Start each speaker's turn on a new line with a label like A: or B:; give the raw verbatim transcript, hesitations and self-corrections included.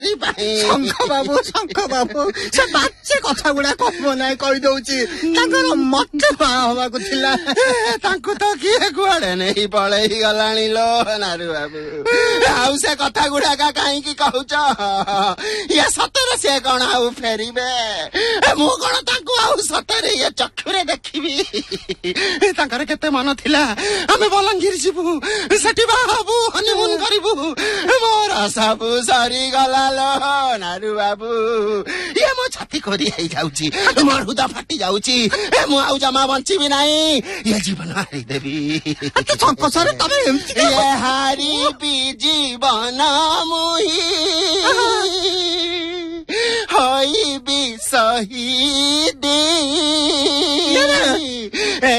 A: शंख बाबू शंख बाबू से बाचे कथा गुड़ा कहबो नाही कहि दउची ताकर मत हवाको थिला
B: तांको तो किए कुआड़े नहीं पळेई गलाणी लो नारू बाबू आउ से कथा गुड़ा का काहे की कहउच ये सतरे से कोन आउ फेरिबे मु कोन तांको आउ सतरे ये चक्षुरे देखिबी तांकर केते मन थिला हमें बलंगीर जीवु सेठी बाबू हनीमून करिबु मोर सब सरी गला लो नारू बाबू ये मो छाती कोरी हेई जाउची मोर हुदा फाटी जाउची मु आउ जमा बंचिबी नाही ये जीवन हारी देबी
A: के संकोचरे तमे एमती
B: ये हारी भी जीवन मुही होई भी शहीद